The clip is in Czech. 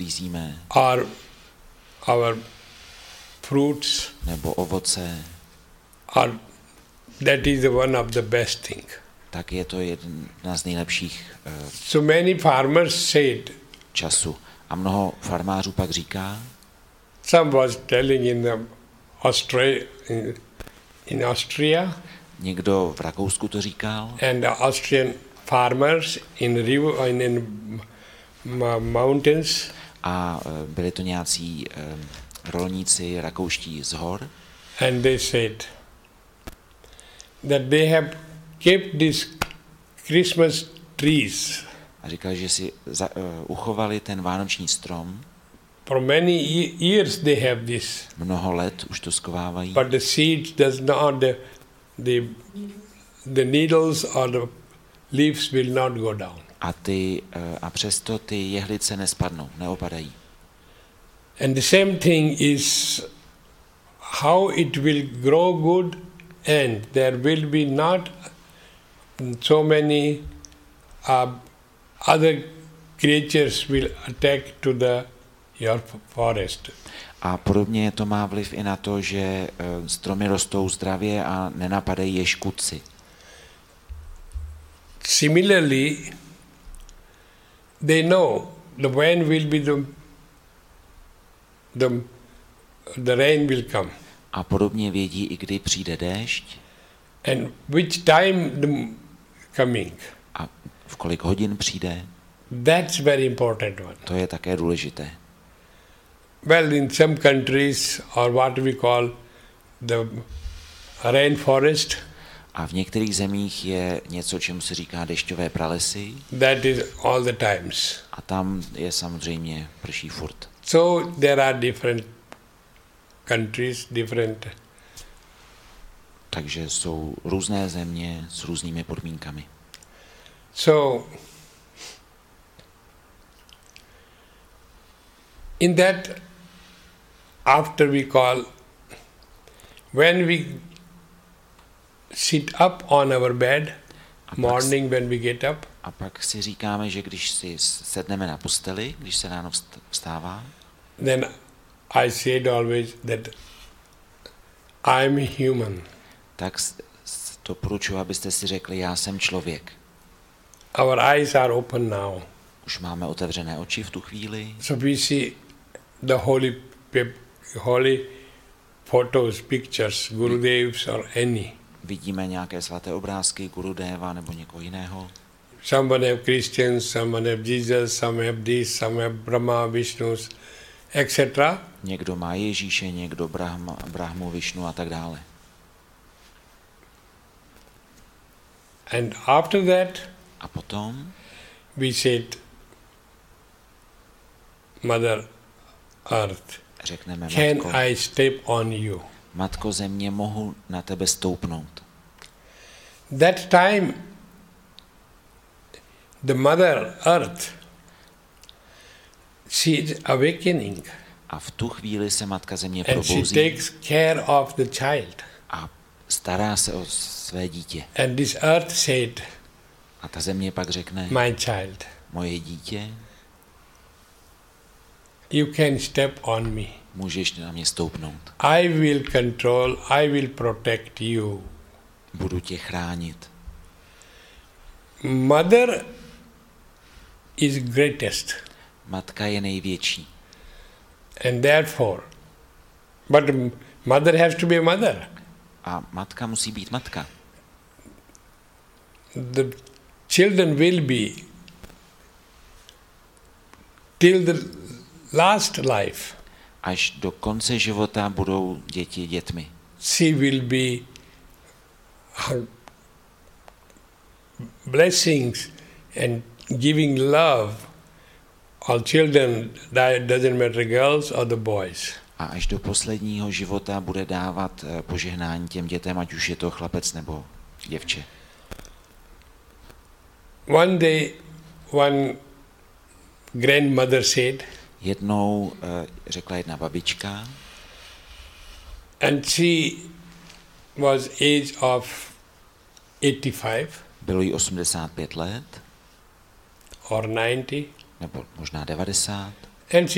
uklízíme, or our fruits, nebo ovoce, or that is one of the best thing. tak je to jedna z nejlepších So many farmers said, času. A mnoho farmářů pak říká, some was telling in Austria, někdo v Rakousku to říkal, and the Austrian farmers in mountains, a byli to nějací rolníci rakouští z hor, and they said that they have kept these Christmas trees a říkal, že si uchovali ten vánoční strom. for many years. They have this, Mnoho let už to skovávají, but the seeds does not, the needles or the leaves will not go down. a přesto ty jehlice nespadnou, neopadají. And the same thing is how it will grow good, and there will be not so many other creatures will attack to your forest. A podobně to má vliv i na to, že stromy rostou zdravě a nenapadají je škůdci. Similarly, they know when will be the rain will come, A podobně vědí i kdy přijde déšť and which time the coming. a v kolik hodin přijde. That's very important one. To je také důležité. Well, in some countries, or what we call the rainforest, A v některých zemích je něco, čemu se říká dešťové pralesy, that is all the times. a tam je samozřejmě prší furt. So there are different countries, different. Takže jsou různé země s různými podmínkami. So in that, after we call, when we sit up on our bed, morning when we get up, A pak si říkáme, že když si sedneme na posteli, když se ráno vstává, then I said always that I'm human. tak doporučuji, abyste si řekli, já jsem člověk. Our eyes are open now. Už máme otevřené oči v tu chvíli, So we see the holy photos, pictures, Gurudevs or any. vidíme nějaké svaté obrázky Gurudeva nebo někoho jiného. Someone have Christians, someone have Jesus, some have this, some have Brahma, Vishnu, etc. Někdo má Ježíše, někdo Brahmu, Višnu a tak dále. And after that, A potom we said, Mother Earth, řekneme, can I step on you? Matko země, mohu na tebe stoupnout. That time, the Mother Earth, she is awakening, A v tu chvíli se Matka země and she probouzí takes care of the child. a stará se o své dítě. And this earth said, A ta země pak řekne, my child, moje dítě, you can step on me. můžeš na mě stoupnout. I will control, I will protect you. Budu tě chránit. Mother is greatest, Matka je největší. and therefore, but mother has to be a mother. A matka musí být matka. The children will be till the last life. Až do konce života budou děti dětmi. She will be blessings and giving love. All children, doesn't matter girls or the boys. A až do posledního života bude dávat požehnání těm dětem, ať už je to chlapec nebo děvče. One day, one grandmother said, Jednou řekla jedna babička, and she was age of 85 bylo jí 85 let, or 90, nebo možná 90, and she